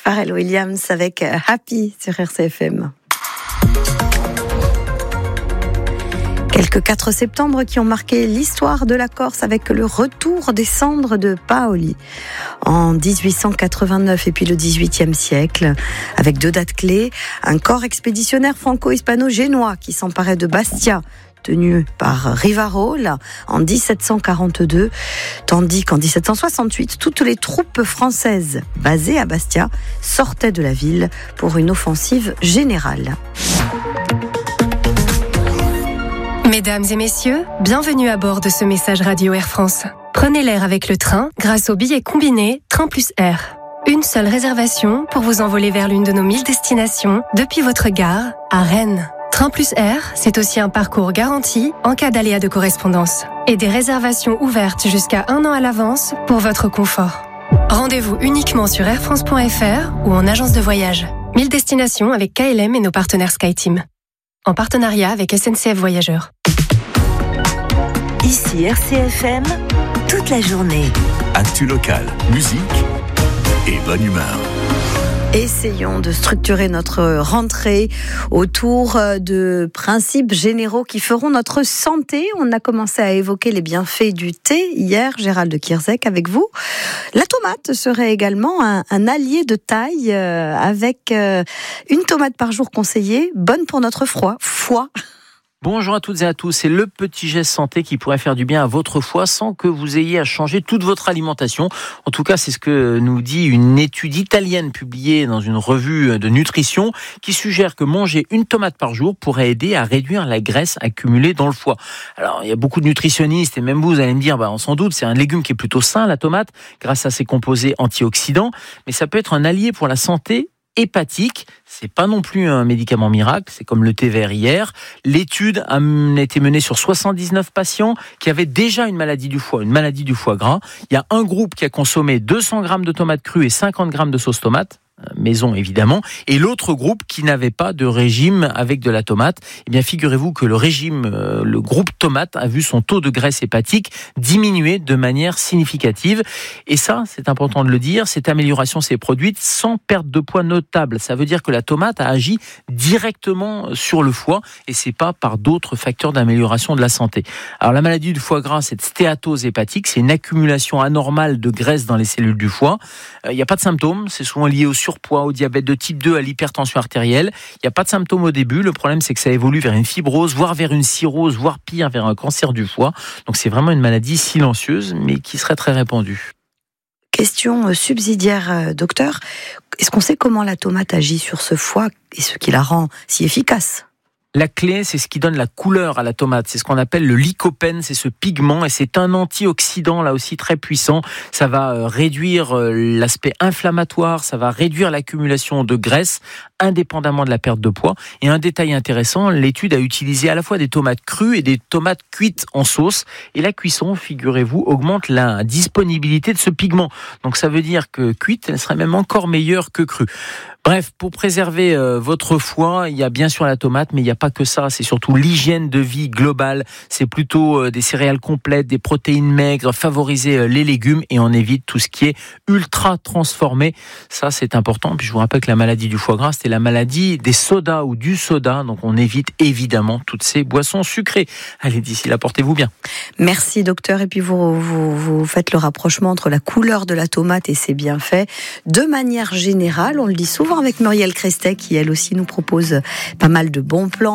Pharrell Williams avec Happy sur RCFM. Quelques 4 septembre qui ont marqué l'histoire de la Corse avec le retour des cendres de Paoli en 1889 et puis le XVIIIe siècle, avec 2 dates clés, un corps expéditionnaire franco-hispano-génois qui s'emparait de Bastia, tenu par Rivarol en 1742, tandis qu'en 1768, toutes les troupes françaises basées à Bastia sortaient de la ville pour une offensive générale. Mesdames et messieurs, bienvenue à bord de ce message radio Air France. Prenez l'air avec le train grâce au billet combiné Train plus Air. Une seule réservation pour vous envoler vers l'une de nos 1000 destinations depuis votre gare à Rennes. Train plus Air, c'est aussi un parcours garanti en cas d'aléa de correspondance et des réservations ouvertes jusqu'à 1 an à l'avance pour votre confort. Rendez-vous uniquement sur airfrance.fr ou en agence de voyage. 1000 destinations avec KLM et nos partenaires SkyTeam. En partenariat avec SNCF Voyageurs. Ici RCFM, toute la journée. Actu local, musique et bonne humeur. Essayons de structurer notre rentrée autour de principes généraux qui feront notre santé. On a commencé à évoquer les bienfaits du thé hier, Gérald de Kierzek avec vous. La tomate serait également un allié de taille avec une tomate par jour conseillée, bonne pour notre foie. Bonjour à toutes et à tous, c'est le petit geste santé qui pourrait faire du bien à votre foie sans que vous ayez à changer toute votre alimentation. En tout cas, c'est ce que nous dit une étude italienne publiée dans une revue de nutrition qui suggère que manger une tomate par jour pourrait aider à réduire la graisse accumulée dans le foie. Alors, il y a beaucoup de nutritionnistes et même vous allez me dire, on s'en doute, c'est un légume qui est plutôt sain, la tomate, grâce à ses composés antioxydants, mais ça peut être un allié pour la santé hépatique. C'est pas non plus un médicament miracle, c'est comme le thé vert hier. L'étude a été menée sur 79 patients qui avaient déjà une maladie du foie gras. Il y a un groupe qui a consommé 200 grammes de tomates crues et 50 grammes de sauce tomate, maison évidemment, et l'autre groupe qui n'avait pas de régime avec de la tomate. Eh bien, figurez-vous que le groupe tomate a vu son taux de graisse hépatique diminuer de manière significative. Et ça, c'est important de le dire, cette amélioration s'est produite sans perte de poids notable. Ça veut dire que la tomate a agi directement sur le foie et c'est pas par d'autres facteurs d'amélioration de la santé. Alors, la maladie du foie gras, cette stéatose hépatique, c'est une accumulation anormale de graisse dans les cellules du foie. Il n'y a pas de symptômes, c'est souvent lié au surpoids, au diabète de type 2, à l'hypertension artérielle. Il n'y a pas de symptômes au début. Le problème, c'est que ça évolue vers une fibrose, voire vers une cirrhose, voire pire, vers un cancer du foie. Donc, c'est vraiment une maladie silencieuse, mais qui serait très répandue. Question subsidiaire, docteur. Est-ce qu'on sait comment la tomate agit sur ce foie et ce qui la rend si efficace ? La clé, c'est ce qui donne la couleur à la tomate. C'est ce qu'on appelle le lycopène, c'est ce pigment et c'est un antioxydant là aussi très puissant. Ça va réduire l'aspect inflammatoire, ça va réduire l'accumulation de graisse indépendamment de la perte de poids. Et un détail intéressant, l'étude a utilisé à la fois des tomates crues et des tomates cuites en sauce. Et la cuisson, figurez-vous, augmente la disponibilité de ce pigment. Donc ça veut dire que cuite, elle serait même encore meilleure que crue. Bref, pour préserver votre foie, il y a bien sûr la tomate, mais il n'y a pas que ça. C'est surtout l'hygiène de vie globale. C'est plutôt des céréales complètes, des protéines maigres, favoriser les légumes et on évite tout ce qui est ultra transformé. Ça, c'est important. Puis je vous rappelle que la maladie du foie gras, c'est la maladie des sodas ou du soda. Donc on évite évidemment toutes ces boissons sucrées. Allez, d'ici là, portez-vous bien. Merci docteur. Et puis vous faites le rapprochement entre la couleur de la tomate et ses bienfaits. De manière générale, on le dit souvent avec Muriel Crestet qui elle aussi nous propose pas mal de bons plans.